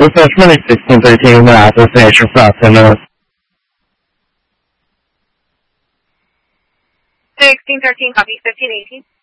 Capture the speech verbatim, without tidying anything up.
Refreshment is sixteen thirteen, the association for ten minutes. sixteen thirteen, copy, fifteen eighteen.